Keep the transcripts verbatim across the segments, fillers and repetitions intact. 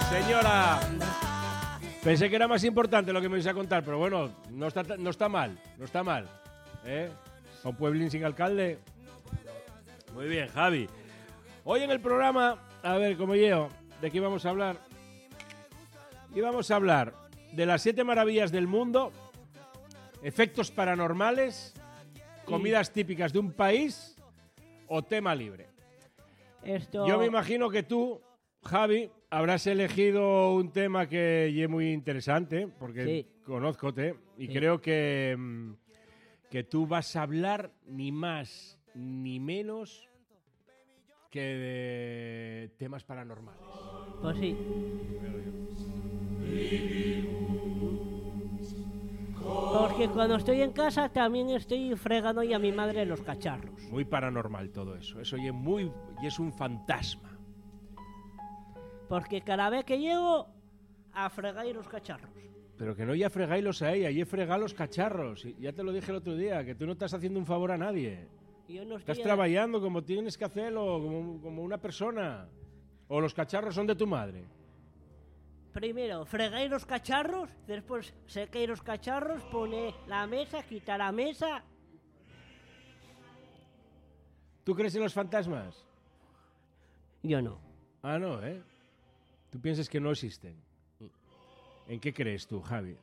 Señora, pensé que era más importante lo que me vais a contar, pero bueno, no está, no está mal, no está mal. ¿Eh? A un pueblín sin alcalde. Muy bien, Javi. Hoy en el programa, a ver, como yo, ¿de qué íbamos a hablar? Íbamos a hablar de las siete maravillas del mundo, efectos paranormales, comidas típicas de un país o tema libre. Esto... Yo me imagino que tú, Javi, habrás elegido un tema que es muy interesante, porque Sí. conózcote, y Sí. creo que, mm, que tú vas a hablar ni más ni menos que de temas paranormales. Pues sí. Porque cuando estoy en casa también estoy fregando y a mi madre los cacharros. Muy paranormal todo eso. Eso y es muy y es un fantasma. Porque cada vez que llego a fregar los cacharros. Pero que no ya fregáislos a ella, y fregar los cacharros. Y ya te lo dije el otro día, que tú no estás haciendo un favor a nadie. Yo no Estás estoy a- trabajando como tienes que hacerlo, como, como una persona. O los cacharros son de tu madre. Primero, fregáis los cacharros, después secáis los cacharros, pone la mesa, quita la mesa. ¿Tú crees en los fantasmas? Yo no. Ah, no, ¿eh? Tú piensas que no existen. ¿En qué crees tú, Javi?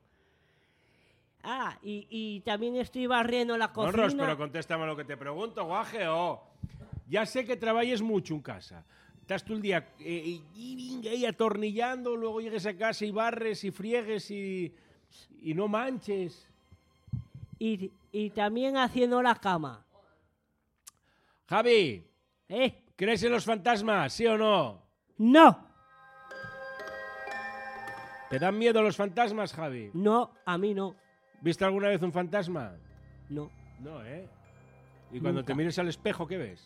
Ah, y, y también estoy barriendo la No, cocina. Ros, pero contéstame lo que te pregunto, guaje. Oh. Ya sé que trabajes mucho en casa. Estás todo el día eh, y, y, y atornillando, luego llegues a casa y barres y friegues y, y no manches. Y, y también haciendo la cama. Javi, ¿Eh? ¿crees en los fantasmas, sí o no? No, ¿Te dan miedo los fantasmas, Javi? no, a mí no. ¿Viste alguna vez un fantasma? No. No, ¿eh? Y cuando Nunca. te mires al espejo, ¿qué ves?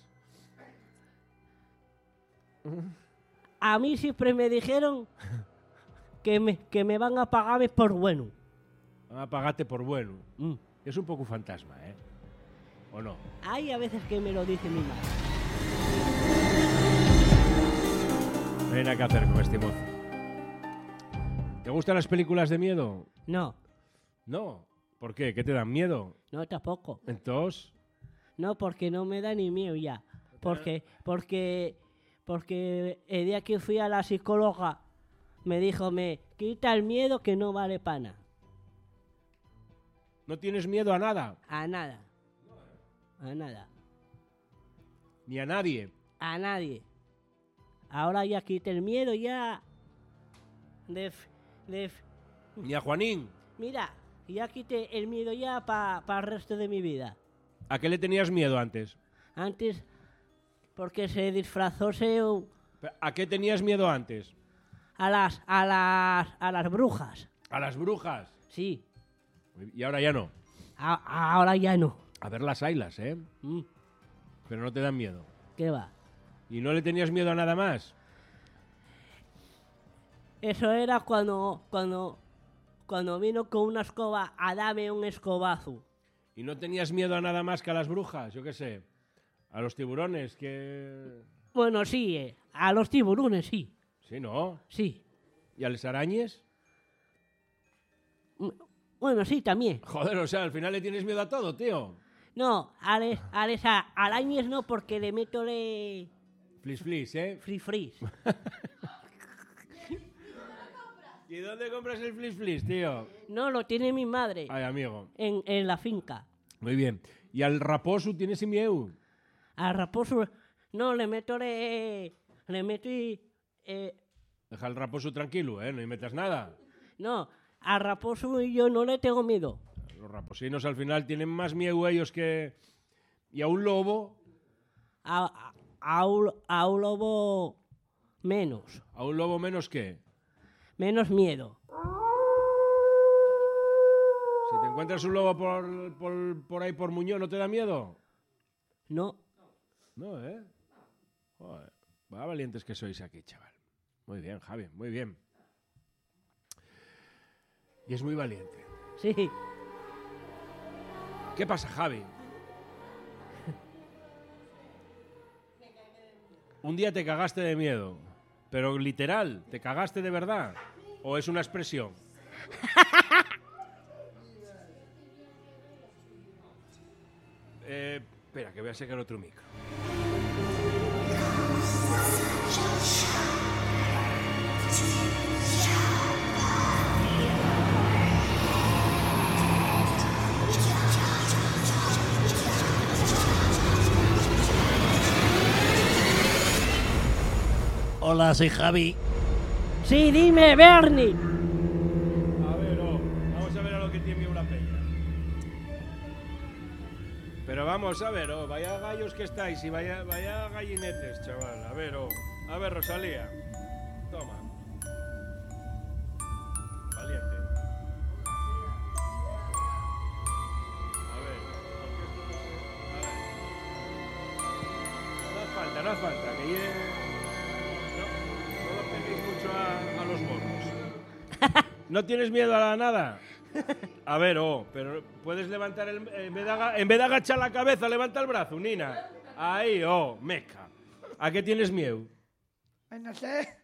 A mí siempre me dijeron que me, que me van a pagar por bueno. Van a pagarte por bueno. Mm. Es un poco un fantasma, ¿eh? ¿O no? Hay a veces que me lo dice mi madre. No hay nada que hacer con este mozo. ¿Te gustan las películas de miedo? No, No. ¿Por qué? ¿Qué te dan miedo? no tampoco. Entonces, No, porque no me da ni miedo ya. Porque, porque, porque el día que fui a la psicóloga me dijo, me quita el miedo que no vale pana. ¿no tienes miedo a nada? A nada. A nada. Ni a nadie. A nadie. Ahora ya quité el miedo ya. De, f- de, f- Ni a Juanín. mira, ya quité el miedo ya para el resto de mi vida. ¿A qué le tenías miedo antes? Antes, porque se disfrazó se- ¿A qué tenías miedo antes? a las, a las, a las brujas. A las brujas. Sí, Y ahora ya no. a- ahora ya no. A ver las ailas, ¿eh? Mm, Pero no te dan miedo. ¿Qué va? ¿Y no le tenías miedo a nada más? Eso era cuando, cuando, cuando vino con una escoba a darme un escobazo. ¿Y no tenías miedo a nada más que a las brujas? Yo qué sé. A los tiburones, que... Bueno, sí, eh, a los tiburones, sí, Sí, ¿no? sí. ¿Y a las arañas? Mm, Bueno, sí, también. Joder, o sea, al final le tienes miedo a todo, tío. No, a les, a les a- arañas no, porque le meto le Flis, flis, ¿eh? free freeze. ¿Y dónde compras el flis, flis, tío? No, lo tiene mi madre Ay, amigo. en, en la finca. Muy bien. ¿Y al raposo tienes miedo? Al raposo, no, le meto le, le meto y, eh, Deja al raposo tranquilo, ¿eh? No le metas nada. no, al raposo yo no le tengo miedo. Los raposinos al final tienen más miedo ellos que... ¿Y a un lobo? A, a, a un, a un lobo menos, ¿A un lobo menos qué? menos miedo. Si te encuentras un lobo por, por, por ahí por Muñoz, ¿no te da miedo? No, No, ¿eh? Joder, va valientes que sois aquí, chaval. Muy bien, Javi, muy bien. Y es muy valiente. sí, ¿Qué pasa, Javi? Un día te cagaste de miedo, Pero literal, ¿te cagaste de verdad? ¿O es una expresión? eh, espera, que voy a sacar otro micro. Hola, soy Javi. Sí, dime, Bernie. A ver, oh, vamos a ver a lo que tiene una peña. Pero vamos a ver, oh, vaya gallos que estáis y vaya, vaya gallinetes, chaval. A ver, oh. A ver, Rosalía. Toma. Valiente. A ver, porque esto no sé. A ver. No hace falta, no hace falta, que llegue. No, no lo peguéis mucho a, a los morros. ¿No tienes miedo a la nada? A ver, oh, pero puedes levantar el... En vez de, aga- en vez de agachar la cabeza, levanta el brazo, Nina. Ahí, oh, meca. ¿A qué tienes miedo? Pues no sé.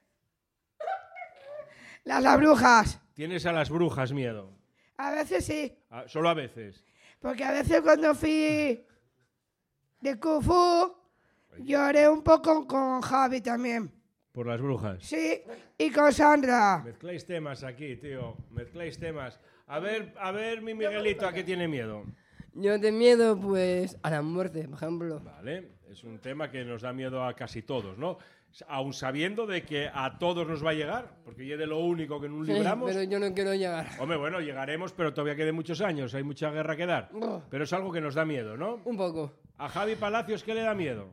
Las, las brujas. Tienes a las brujas miedo. A veces sí. Ah, solo a veces. Porque a veces cuando fui de Kung Fu, lloré un poco con Javi también. Por las brujas. Sí, y con Sandra. Mezcláis temas aquí, tío. Mezcláis temas. A ver, a ver, mi Miguelito, ¿a qué tiene miedo? Yo de miedo, pues, a la muerte, por ejemplo. Vale, es un tema que nos da miedo a casi todos, ¿no? Aún sabiendo de que a todos nos va a llegar, porque ya de lo único que nos Sí, libramos. pero yo no quiero llegar. Hombre, bueno, llegaremos, pero todavía quedan muchos años, hay mucha guerra que dar. Oh. Pero es algo que nos da miedo, ¿no? Un poco. A Javi Palacios, ¿qué le da miedo?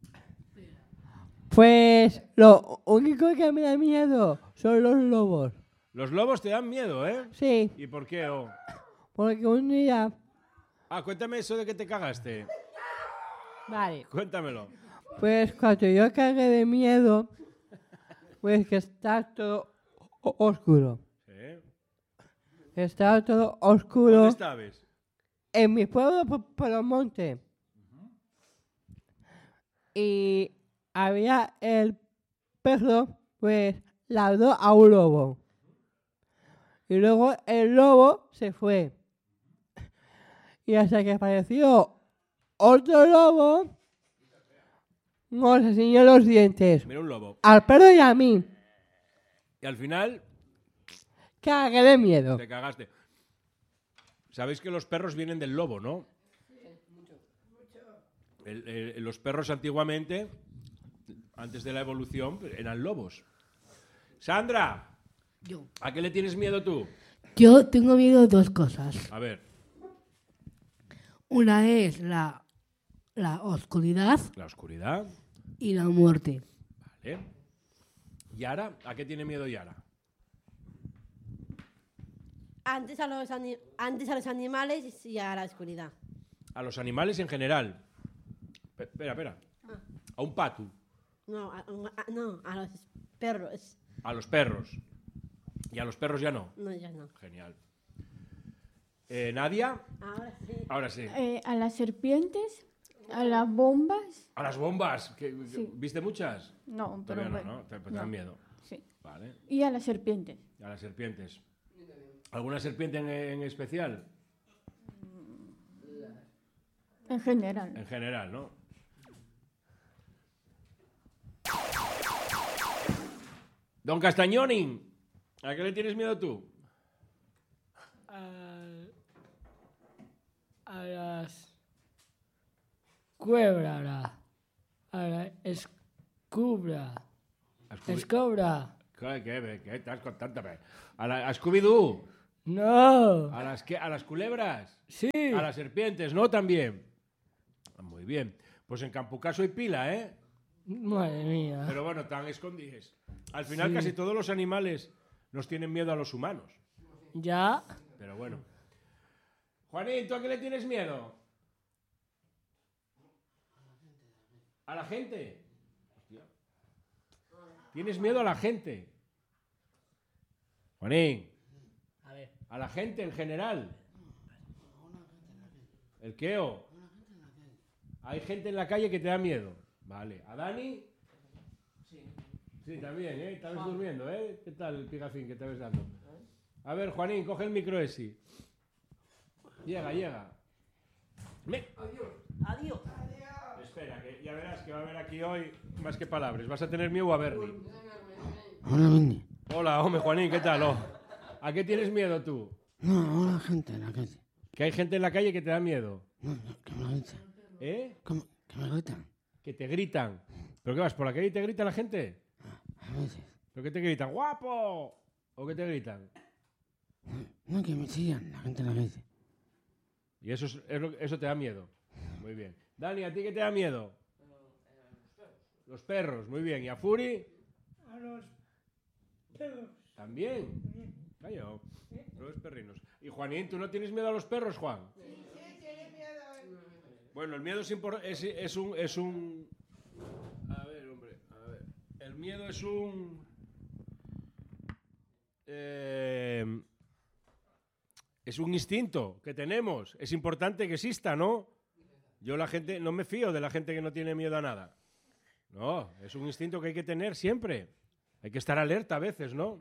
Pues lo único que me da miedo son los lobos. Los lobos te dan miedo, ¿eh? Sí, ¿Y por qué? Oh? porque un día... Ah, cuéntame eso de que te cagaste. Vale. Cuéntamelo. Pues cuando yo cagué de miedo, pues que está todo o- oscuro. ¿Sí? Está todo ¿Dónde oscuro estabas? en mi pueblo por, por los montes. Y había el perro, pues, ladró a un lobo. Y luego el lobo se fue. Y hasta que apareció otro lobo, nos enseñó los dientes. Mira un lobo. Al perro y a mí. Y al final Cagué de miedo. te cagaste. Sabéis que los perros vienen del lobo, ¿no? El- el- los perros antiguamente, antes de la evolución, eran lobos. Sandra, Yo. ¿a qué le tienes miedo tú? Yo tengo miedo de dos cosas. A ver, Una es la, la oscuridad la oscuridad, y la muerte. ¿vale? Yara, ¿a qué tiene miedo Yara? Antes a, los ani- antes a los animales y a la oscuridad. A los animales en general. Pe- Espera, espera. A un pato, No, a, a- no, a los perros. a los perros. Y a los perros ya no. No, ya no. Genial. Eh, Nadia, Ahora sí. ahora sí. Eh, a las serpientes, a las bombas. A las bombas. ¿Qué- Sí. ¿Viste muchas? No, pero Todavía no, bueno, ¿no? Te, te no. dan miedo. Sí. Vale. Y a las serpientes. Y a las serpientes. ¿Alguna serpiente en, en especial? En general. En general, ¿no? Don Castañoni, ¿a qué le tienes miedo tú? a, a las cuebras, a la escubra, escobra, ¿Qué, qué, qué estás contando? ¿A, la, a Scooby-Doo? no, ¿A las, qué, ¿A las culebras? sí, ¿A las serpientes? ¿No? También. Ah, muy bien. Pues en Campucaso hay pila, ¿eh? madre mía, Pero bueno, tan escondides. Al final Sí. casi todos los animales nos tienen miedo a los humanos. ya, Pero bueno. Juanín, ¿tú a qué le tienes miedo? ¿A la gente? Hostia. ¿Tienes miedo a la gente? Juanín. a ver, ¿A la gente en general? ¿El qué o? Hay gente en la calle que te da miedo. Vale. ¿A Dani? Sí. Sí, también, ¿eh? Estabas durmiendo, ¿eh? ¿Qué tal el pigafín que te ves dando? A ver, Juanín, coge el micro ese. Llega, llega. Me... Adiós. Espera, que ya verás que va a haber aquí hoy más que palabras. Vas a tener miedo a Bernie. Hola, Benny. Hola, hombre, Juanín, ¿qué tal? Oh, ¿a qué tienes miedo tú? No, hola, gente en la calle. Que hay gente en la calle que te da miedo. No, no, que me gritan. ¿Eh? ¿Cómo? ¿Que me gritan? Que te gritan. ¿Pero qué vas, por la calle y te grita la gente? A veces. ¿Pero qué te gritan? ¡Guapo! ¿O qué te gritan? No, que me chillan la gente en la calle. Y eso, es, es lo- eso te da miedo. Muy bien. Dani, ¿a ti qué te da miedo? Los perros, muy bien. ¿Y a Furi? A los perros. También. Callao. Los perrinos. Y Juanín, ¿tú no tienes miedo a los perros, Juan? Bueno, el miedo es, impor- es, es un... Es un... A ver, hombre, a ver. El miedo es un... eh, es un instinto que tenemos. Es importante que exista, ¿no? Yo la gente... No me fío de la gente que no tiene miedo a nada. No, es un instinto que hay que tener siempre. Hay que estar alerta a veces, ¿no?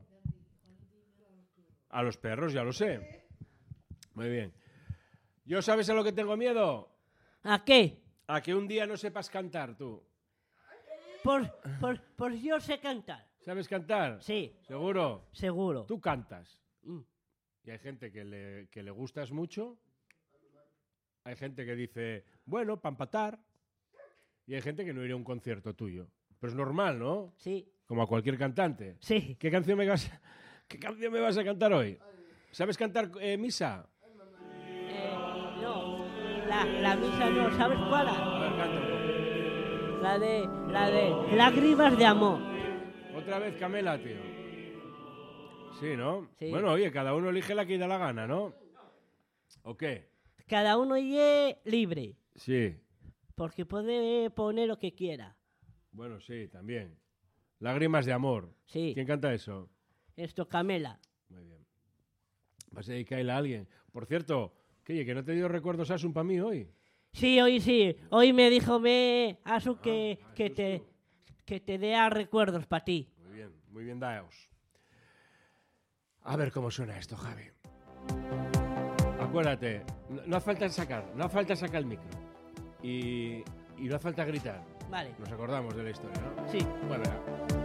A los perros, ya lo sé. Muy bien. ¿Yo sabes a lo que tengo miedo? ¿A qué? A que un día no sepas cantar, tú. Por, por, por yo sé cantar. ¿Sabes cantar? Sí, ¿Seguro? seguro. Tú cantas. Mm. Y hay gente que le, que le gustas mucho. Hay gente que dice, bueno, para empatar. Y hay gente que no iría a un concierto tuyo. Pero es normal, ¿no? Sí, Como a cualquier cantante. sí. ¿Qué canción me vas, qué canción me vas a cantar hoy? ¿Sabes cantar eh, misa? Eh, no, la, la misa no, ¿sabes cuál? A ver, canta un poco. La de, la de lágrimas de amor. Otra vez Camela, tío. Sí, ¿no? Sí. Bueno, oye, cada uno elige la que da la gana, ¿no? ¿O qué? Cada uno es libre, Sí. porque puede poner lo que quiera. Bueno, sí, también. Lágrimas de amor. Sí, ¿Quién canta eso? esto Camela. Muy bien. ¿Vas a dedicarle a alguien? Por cierto, que oye, que no te dio recuerdos Asun para mí hoy. Sí, hoy sí. Hoy me dijo me Asu que, ah, que eso es te tú. que te dé a recuerdos para ti. Muy bien, muy bien, Daeos. A ver cómo suena esto, Javi. Acuérdate, no, no hace falta sacar, no hace falta sacar el micro. Y, y no hace falta gritar. Vale. Nos acordamos de la historia, ¿no? Sí. Bueno, venga.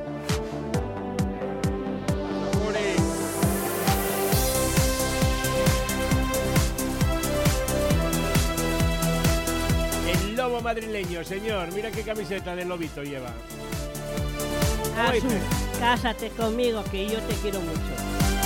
El lobo madrileño, señor. Mira qué camiseta de lobito lleva. ¿Cómo Asu, dice? cásate conmigo que yo te quiero mucho.